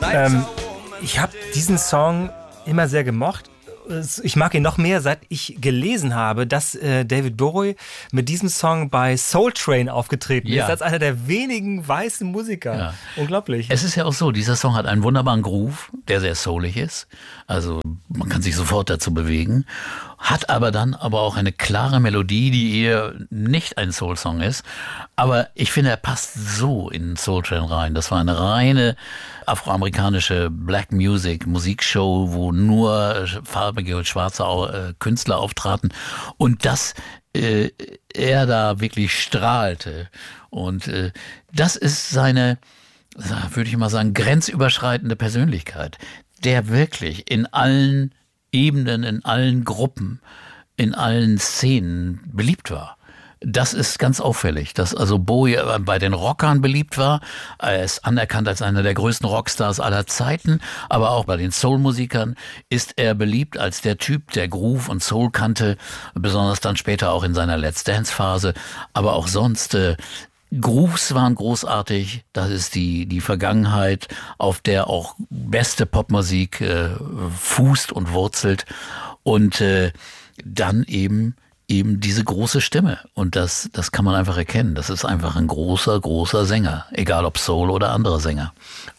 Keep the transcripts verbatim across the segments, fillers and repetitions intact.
Ähm, ich habe diesen Song immer sehr gemocht. Ich mag ihn noch mehr, seit ich gelesen habe, dass äh, David Bowie mit diesem Song bei Soul Train aufgetreten ja. ist, als einer der wenigen weißen Musiker. Ja. Unglaublich. Es ist ja auch so, dieser Song hat einen wunderbaren Groove, der sehr soulig ist. Also man kann sich sofort dazu bewegen. Hat aber dann aber auch eine klare Melodie, die eher nicht ein Soul-Song ist. Aber ich finde, er passt so in Soul Train rein. Das war eine reine afroamerikanische Black Music Musikshow, wo nur farbige und schwarze äh, Künstler auftraten. Und dass äh, er da wirklich strahlte. Und äh, das ist seine, würde ich mal sagen, grenzüberschreitende Persönlichkeit, der wirklich in allen Ebenen, in allen Gruppen, in allen Szenen beliebt war. Das ist ganz auffällig, dass also Bowie bei den Rockern beliebt war. Er ist anerkannt als einer der größten Rockstars aller Zeiten, aber auch bei den Soul-Musikern ist er beliebt als der Typ, der Groove und Soul kannte, besonders dann später auch in seiner Let's Dance-Phase, aber auch sonst. Äh, Grooves waren großartig, das ist die die Vergangenheit, auf der auch beste Popmusik äh, fußt und wurzelt und äh, dann eben eben diese große Stimme und das das kann man einfach erkennen, das ist einfach ein großer, großer Sänger, egal ob Soul oder andere Sänger.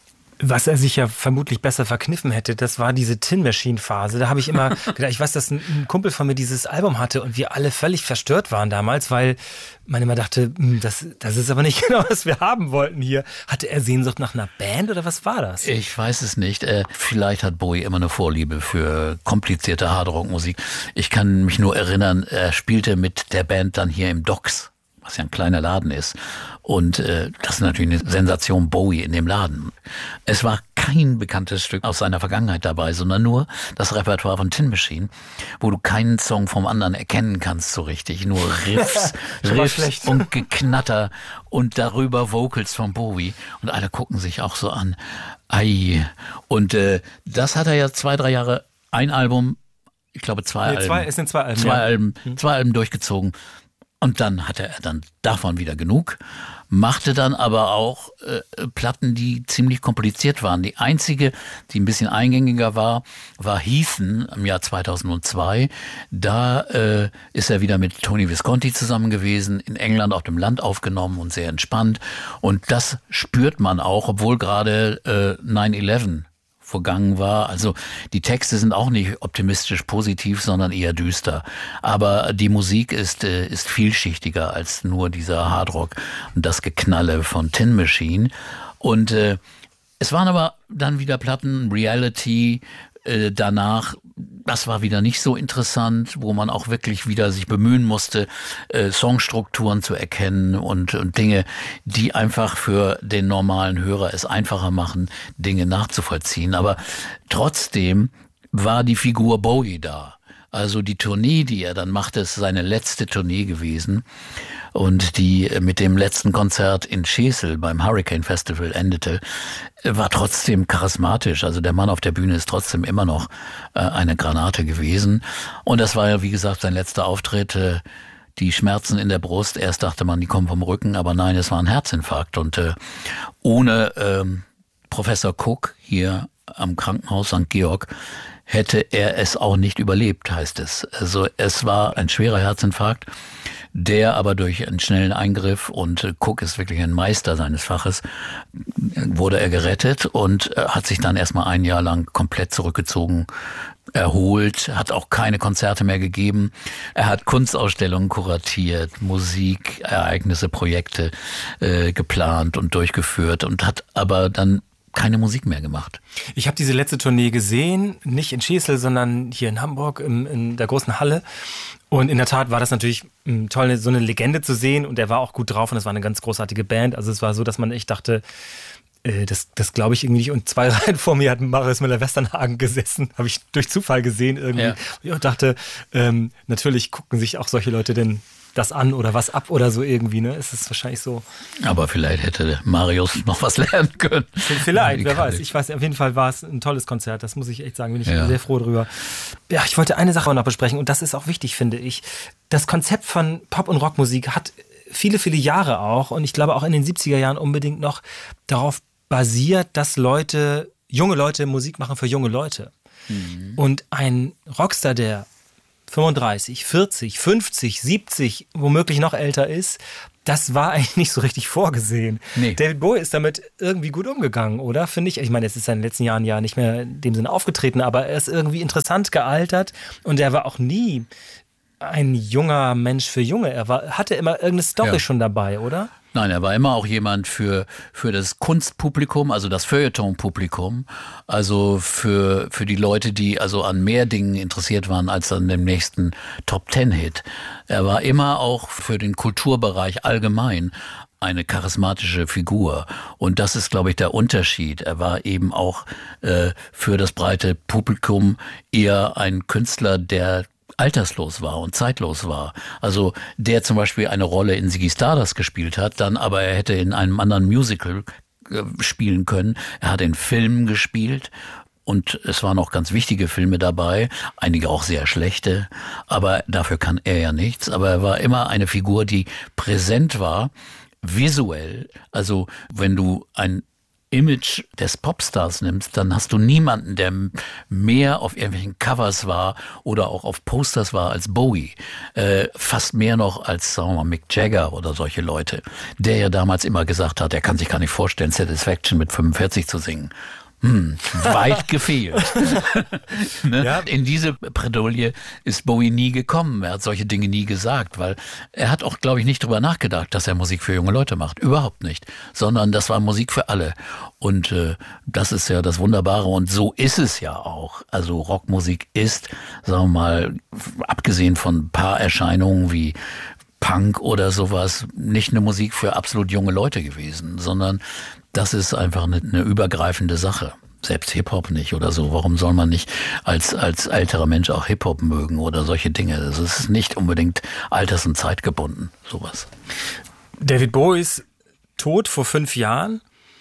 Was er sich ja vermutlich besser verkniffen hätte, das war diese Tin Machine Phase. Da habe ich immer gedacht, ich weiß, dass ein Kumpel von mir dieses Album hatte und wir alle völlig verstört waren damals, weil man immer dachte, das, das ist aber nicht genau, was wir haben wollten hier. Hatte er Sehnsucht nach einer Band oder was war das? Ich weiß es nicht. Äh, vielleicht hat Bowie immer eine Vorliebe für komplizierte Hardrock-Musik. Ich kann mich nur erinnern, er spielte mit der Band dann hier im Docks, was ja ein kleiner Laden ist. Und äh, das ist natürlich eine Sensation, Bowie in dem Laden. Es war kein bekanntes Stück aus seiner Vergangenheit dabei, sondern nur das Repertoire von Tin Machine, wo du keinen Song vom anderen erkennen kannst so richtig. Nur Riffs, Riffs und Geknatter und darüber Vocals von Bowie. Und alle gucken sich auch so an. Ei. Und äh, das hat er ja zwei, drei Jahre, ein Album, ich glaube zwei nee, Alben. Zwei, es sind zwei Alben. Zwei, ja. Alben, zwei Alben durchgezogen. Und dann hatte er dann davon wieder genug, machte dann aber auch äh, Platten, die ziemlich kompliziert waren. Die einzige, die ein bisschen eingängiger war, war Heathen im Jahr zweitausendzwei. Da äh, ist er wieder mit Tony Visconti zusammen gewesen, in England auf dem Land aufgenommen und sehr entspannt. Und das spürt man auch, obwohl gerade äh, neun elf vergangen war. Also die Texte sind auch nicht optimistisch positiv, sondern eher düster. Aber die Musik ist äh, ist vielschichtiger als nur dieser Hardrock und das Geknalle von Tin Machine. Und äh, es waren aber dann wieder Platten, Reality, äh, danach, das war wieder nicht so interessant, wo man auch wirklich wieder sich bemühen musste, äh, Songstrukturen zu erkennen und, und Dinge, die einfach für den normalen Hörer es einfacher machen, Dinge nachzuvollziehen. Aber trotzdem war die Figur Bowie da. Also die Tournee, die er dann machte, ist seine letzte Tournee gewesen und die mit dem letzten Konzert in Schesel beim Hurricane Festival endete, war trotzdem charismatisch. Also der Mann auf der Bühne ist trotzdem immer noch äh, eine Granate gewesen. Und das war ja, wie gesagt, sein letzter Auftritt. Äh, die Schmerzen in der Brust, erst dachte man, die kommen vom Rücken, aber nein, es war ein Herzinfarkt. Und äh, ohne äh, Professor Cook hier am Krankenhaus Sankt Georg hätte er es auch nicht überlebt, heißt es. Also es war ein schwerer Herzinfarkt, der aber durch einen schnellen Eingriff, und Cook ist wirklich ein Meister seines Faches, wurde er gerettet und hat sich dann erstmal ein Jahr lang komplett zurückgezogen, erholt, hat auch keine Konzerte mehr gegeben. Er hat Kunstausstellungen kuratiert, Musik, Ereignisse, Projekte äh, geplant und durchgeführt und hat aber dann keine Musik mehr gemacht. Ich habe diese letzte Tournee gesehen, nicht in Schesel, sondern hier in Hamburg in, in der großen Halle. Und in der Tat war das natürlich m, toll, so eine Legende zu sehen. Und er war auch gut drauf und es war eine ganz großartige Band. Also es war so, dass man echt dachte, äh, das, das glaube ich irgendwie nicht. Und zwei Reihen vor mir hat Marius Müller-Westernhagen gesessen. Habe ich durch Zufall gesehen irgendwie. Ja. Und dachte, ähm, natürlich gucken sich auch solche Leute denn das an oder was ab oder so irgendwie, ne? Es ist wahrscheinlich so. Aber vielleicht hätte Marius noch was lernen können. Vielleicht, wer weiß. Ich weiß, auf jeden Fall war es ein tolles Konzert. Das muss ich echt sagen, bin ich ja. sehr froh drüber. Ja, ich wollte eine Sache noch besprechen und das ist auch wichtig, finde ich. Das Konzept von Pop- und Rockmusik hat viele, viele Jahre auch und ich glaube auch in den siebziger Jahren unbedingt noch darauf basiert, dass Leute junge Leute Musik machen für junge Leute. Mhm. Und ein Rockstar, der fünfunddreißig, vierzig, fünfzig, siebzig, womöglich noch älter ist, das war eigentlich nicht so richtig vorgesehen. Nee. David Bowie ist damit irgendwie gut umgegangen, oder? Finde ich. Ich meine, es ist in den letzten Jahren ja nicht mehr in dem Sinne aufgetreten, aber er ist irgendwie interessant gealtert und er war auch nie ein junger Mensch für Junge. Er war, hatte immer irgendeine Story ja. schon dabei, oder? Nein, er war immer auch jemand für, für das Kunstpublikum, also das Feuilleton-Publikum, also für, für die Leute, die also an mehr Dingen interessiert waren als an dem nächsten Top-Ten-Hit. Er war immer auch für den Kulturbereich allgemein eine charismatische Figur. Und das ist, glaube ich, der Unterschied. Er war eben auch äh, für das breite Publikum eher ein Künstler, der alterslos war und zeitlos war. Also der zum Beispiel eine Rolle in Ziggy Stardust gespielt hat, dann aber er hätte in einem anderen Musical äh, spielen können. Er hat in Filmen gespielt und es waren auch ganz wichtige Filme dabei, einige auch sehr schlechte, aber dafür kann er ja nichts. Aber er war immer eine Figur, die präsent war, visuell. Also wenn du ein Image des Popstars nimmst, dann hast du niemanden, der mehr auf irgendwelchen Covers war oder auch auf Posters war als Bowie. Äh, fast mehr noch als, sagen wir mal, Mick Jagger oder solche Leute. Der ja damals immer gesagt hat, er kann sich gar nicht vorstellen, Satisfaction mit fünfundvierzig zu singen. Hm, weit gefehlt. ne? ja. In diese Bredouille ist Bowie nie gekommen. Er hat solche Dinge nie gesagt, weil er hat auch, glaube ich, nicht drüber nachgedacht, dass er Musik für junge Leute macht. Überhaupt nicht. Sondern das war Musik für alle. Und äh, das ist ja das Wunderbare. Und so ist es ja auch. Also Rockmusik ist, sagen wir mal, abgesehen von ein paar Erscheinungen wie Punk oder sowas, nicht eine Musik für absolut junge Leute gewesen, sondern das ist einfach eine, eine übergreifende Sache. Selbst Hip-Hop nicht oder so. Warum soll man nicht als, als älterer Mensch auch Hip-Hop mögen oder solche Dinge? Das ist nicht unbedingt alters- und zeitgebunden, sowas. David Bowies Tod vor fünf Jahren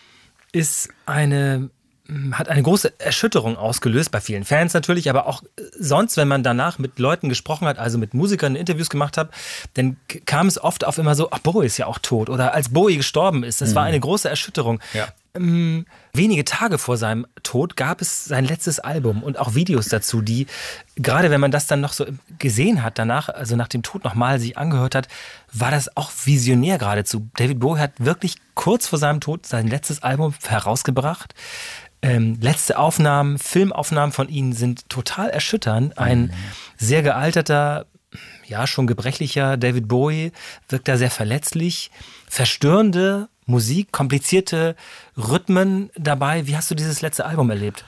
ist eine... hat eine große Erschütterung ausgelöst, bei vielen Fans natürlich, aber auch sonst, wenn man danach mit Leuten gesprochen hat, also mit Musikern Interviews gemacht hat, dann kam es oft auf immer so, ach, Bowie ist ja auch tot oder als Bowie gestorben ist. Das mhm. war eine große Erschütterung. Ja. Ähm, wenige Tage vor seinem Tod gab es sein letztes Album und auch Videos dazu, die, gerade wenn man das dann noch so gesehen hat danach, also nach dem Tod nochmal sich angehört hat, war das auch visionär geradezu. David Bowie hat wirklich kurz vor seinem Tod sein letztes Album herausgebracht. Ähm, letzte Aufnahmen, Filmaufnahmen von ihnen sind total erschütternd. Ein mhm. sehr gealterter, ja schon gebrechlicher David Bowie wirkt da sehr verletzlich. Verstörende Musik, komplizierte Rhythmen dabei. Wie hast du dieses letzte Album erlebt?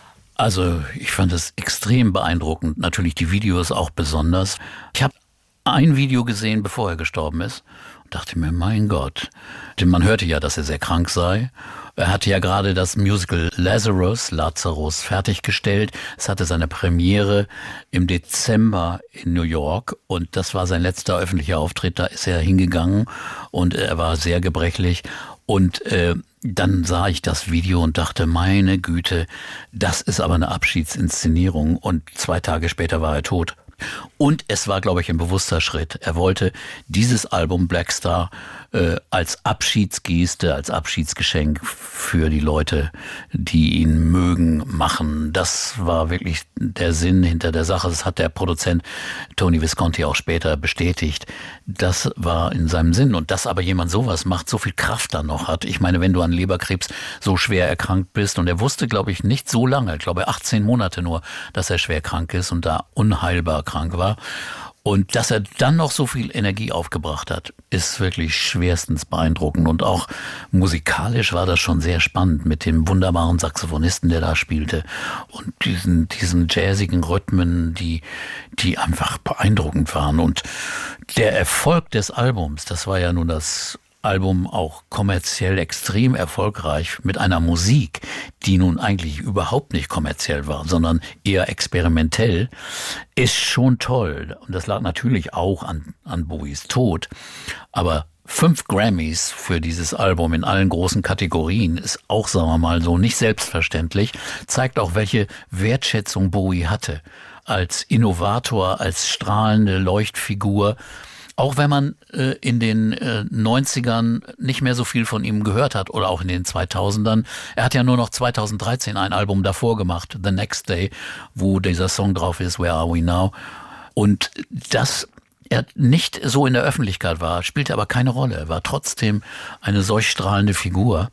Also ich fand es extrem beeindruckend. Natürlich die Videos auch besonders. Ich habe ein Video gesehen, bevor er gestorben ist. Dachte mir, mein Gott. Denn man hörte ja, dass er sehr krank sei. Er hatte ja gerade das Musical Lazarus, Lazarus, fertiggestellt. Es hatte seine Premiere im Dezember in New York und das war sein letzter öffentlicher Auftritt. Da ist er hingegangen und er war sehr gebrechlich. Und äh, dann sah ich das Video und dachte, meine Güte, das ist aber eine Abschiedsinszenierung. Und zwei Tage später war er tot. Und es war, glaube ich, ein bewusster Schritt. Er wollte dieses Album Black Star äh, als Abschiedsgeste, als Abschiedsgeschenk für die Leute, die ihn mögen, machen. Das war wirklich der Sinn hinter der Sache. Das hat der Produzent Tony Visconti auch später bestätigt. Das war in seinem Sinn. Und dass aber jemand sowas macht, so viel Kraft dann noch hat. Ich meine, wenn du an Leberkrebs so schwer erkrankt bist, und er wusste, glaube ich, nicht so lange, ich glaube achtzehn Monate nur, dass er schwer krank ist und da unheilbar krank war. Und dass er dann noch so viel Energie aufgebracht hat, ist wirklich schwerstens beeindruckend. Und auch musikalisch war das schon sehr spannend mit dem wunderbaren Saxophonisten, der da spielte. Und diesen, diesen jazzigen Rhythmen, die, die einfach beeindruckend waren. Und der Erfolg des Albums, das war ja nun das Album auch kommerziell extrem erfolgreich mit einer Musik, die nun eigentlich überhaupt nicht kommerziell war, sondern eher experimentell, ist schon toll. Und das lag natürlich auch an, an Bowies Tod. Aber fünf Grammys für dieses Album in allen großen Kategorien ist auch, sagen wir mal so, nicht selbstverständlich, zeigt auch, welche Wertschätzung Bowie hatte. Als Innovator, als strahlende Leuchtfigur, Auch wenn man äh, in den äh, neunzigern nicht mehr so viel von ihm gehört hat oder auch in den zweitausendern. Er hat ja nur noch zweitausenddreizehn ein Album davor gemacht, The Next Day, wo dieser Song drauf ist, Where Are We Now? Und dass er nicht so in der Öffentlichkeit war, spielte aber keine Rolle. Er war trotzdem eine solch strahlende Figur.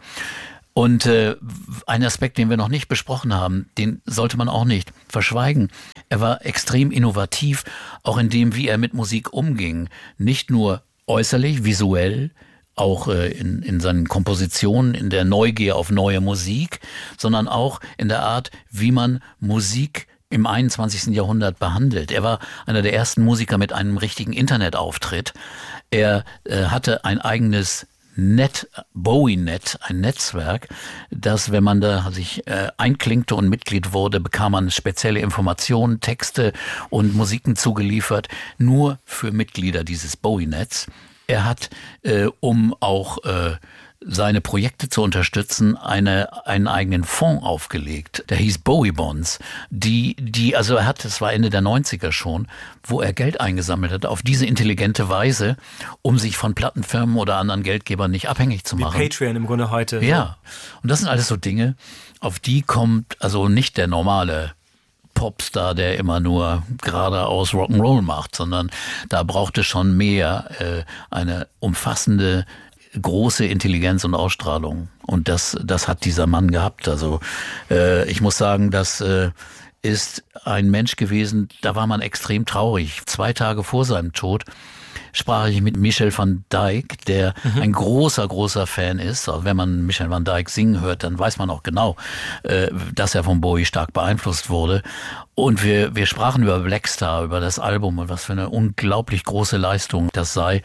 Und äh, ein Aspekt, den wir noch nicht besprochen haben, den sollte man auch nicht verschweigen. Er war extrem innovativ, auch in dem, wie er mit Musik umging. Nicht nur äußerlich, visuell, auch äh, in, in seinen Kompositionen, in der Neugier auf neue Musik, sondern auch in der Art, wie man Musik im einundzwanzigsten Jahrhundert behandelt. Er war einer der ersten Musiker mit einem richtigen Internetauftritt. Er äh, hatte ein eigenes Net, Bowie-Net, ein Netzwerk, das, wenn man da sich äh, einklinkte und Mitglied wurde, bekam man spezielle Informationen, Texte und Musiken zugeliefert, nur für Mitglieder dieses Bowie-Nets. Er hat, äh, um auch äh, seine Projekte zu unterstützen, eine, einen eigenen Fonds aufgelegt. Der hieß Bowie Bonds. Die, die, also er hat, es war Ende der neunziger schon, wo er Geld eingesammelt hat, auf diese intelligente Weise, um sich von Plattenfirmen oder anderen Geldgebern nicht abhängig zu machen. Wie Patreon im Grunde heute. Ja. Und das sind alles so Dinge, auf die kommt also nicht der normale Popstar, der immer nur geradeaus Rock'n'Roll macht, sondern da braucht es schon mehr, äh, eine umfassende große Intelligenz und Ausstrahlung. Und das, das hat dieser Mann gehabt. Also äh, ich muss sagen, das äh, ist ein Mensch gewesen, da war man extrem traurig. Zwei Tage vor seinem Tod sprach ich mit Michel van Dijk, der mhm. ein großer, großer Fan ist. Also wenn man Michel van Dijk singen hört, dann weiß man auch genau, äh, dass er von Bowie stark beeinflusst wurde. Und wir, wir sprachen über Black Star, über das Album und was für eine unglaublich große Leistung das sei.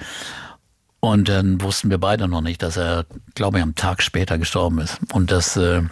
Und dann wussten wir beide noch nicht, dass er, glaube ich, am Tag später gestorben ist. Und das äh,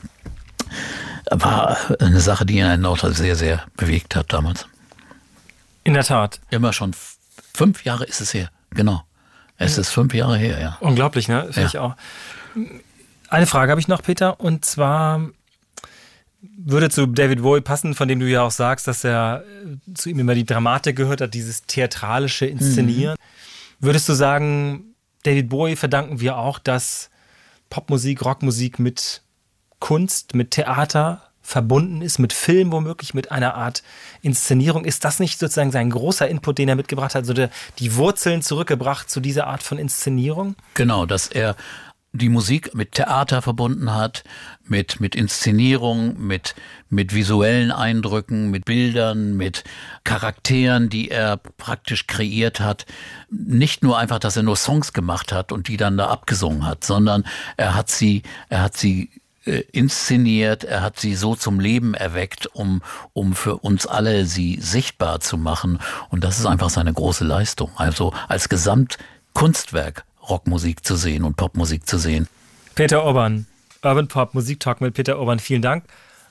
war eine Sache, die ihn auch sehr, sehr bewegt hat damals. In der Tat. Immer schon f- fünf Jahre ist es her, genau. Es ja. ist fünf Jahre her, ja. Unglaublich, ne? Finde ja. ich auch. Eine Frage habe ich noch, Peter, und zwar würde zu David Bowie passen, von dem du ja auch sagst, dass er zu ihm immer die Dramatik gehört hat, dieses theatralische Inszenieren. Mhm. Würdest du sagen, David Bowie verdanken wir auch, dass Popmusik, Rockmusik mit Kunst, mit Theater verbunden ist, mit Film womöglich, mit einer Art Inszenierung? Ist das nicht sozusagen sein großer Input, den er mitgebracht hat, so der, die Wurzeln zurückgebracht zu dieser Art von Inszenierung? Genau, dass er die Musik mit Theater verbunden hat, mit, mit Inszenierung, mit, mit visuellen Eindrücken, mit Bildern, mit Charakteren, die er praktisch kreiert hat. Nicht nur einfach, dass er nur Songs gemacht hat und die dann da abgesungen hat, sondern er hat sie, er hat sie äh, inszeniert, er hat sie so zum Leben erweckt, um, um für uns alle sie sichtbar zu machen. Und das ist einfach seine große Leistung. Also als Gesamtkunstwerk Rockmusik zu sehen und Popmusik zu sehen. Peter Urban, Urban Pop Musiktalk mit Peter Urban, vielen Dank.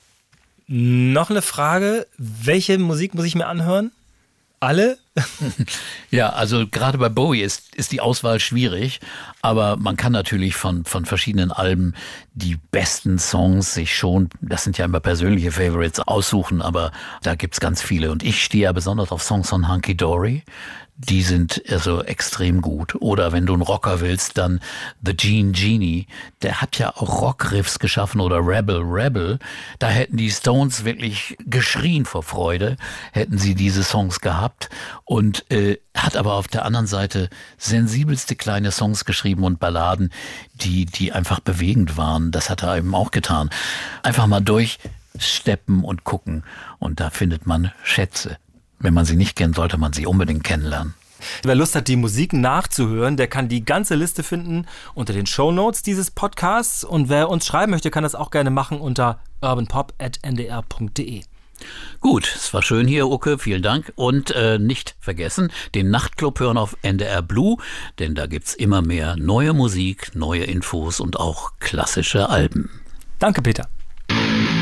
Noch eine Frage, welche Musik muss ich mir anhören? Alle? Ja, also gerade bei Bowie ist, ist die Auswahl schwierig, aber man kann natürlich von, von verschiedenen Alben die besten Songs sich schon, das sind ja immer persönliche Favorites, aussuchen, aber da gibt's ganz viele. Und ich stehe ja besonders auf Songs von Hunky Dory. Die sind also extrem gut. Oder wenn du einen Rocker willst, dann The Gene Genie. Der hat ja auch Rockriffs geschaffen oder Rebel Rebel. Da hätten die Stones wirklich geschrien vor Freude, hätten sie diese Songs gehabt. Und äh, hat aber auf der anderen Seite sensibelste kleine Songs geschrieben und Balladen, die, die einfach bewegend waren. Das hat er eben auch getan. Einfach mal durchsteppen und gucken. Und da findet man Schätze. Wenn man sie nicht kennt, sollte man sie unbedingt kennenlernen. Wer Lust hat, die Musik nachzuhören, der kann die ganze Liste finden unter den Shownotes dieses Podcasts. Und wer uns schreiben möchte, kann das auch gerne machen unter urbanpop at n d r punkt d e. Gut, es war schön hier, Uke, vielen Dank. Und äh, nicht vergessen, den Nachtclub hören auf N D R Blue, denn da gibt's immer mehr neue Musik, neue Infos und auch klassische Alben. Danke, Peter.